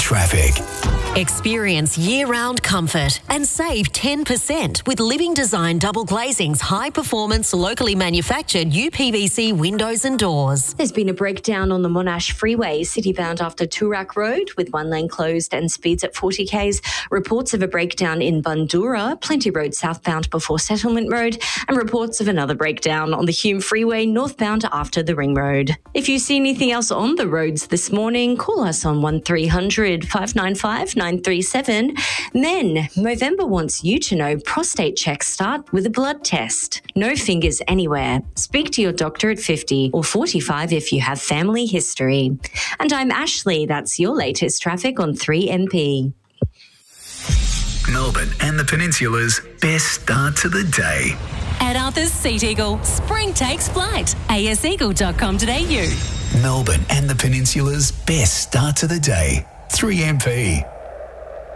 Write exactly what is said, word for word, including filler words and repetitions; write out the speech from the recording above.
traffic. Experience year-round comfort and save ten percent with Living Design Double Glazing's high-performance, locally manufactured U P V C windows and doors. There's been a breakdown on the Monash Freeway, city-bound after Toorak Road, with one lane closed and speeds at forty kays. Reports of a breakdown in Bundoora, Plenty Road southbound before Settlement Road, and reports of another breakdown on the Hume Freeway northbound after the Ring Road. If you see anything else on the roads this morning, call us on one three hundred, five nine five, nine three seven. Then, Movember wants you to know prostate checks start with a blood test. No fingers anywhere. Speak to your doctor at fifty or forty-five if you have family history. And I'm Ashley. That's your latest traffic on three M P. Melbourne and the Peninsula's best start to the day. At Arthur's Seat Eagle, spring takes flight. a s eagle dot com dot a u. Melbourne and the Peninsula's best start to the day. three M P.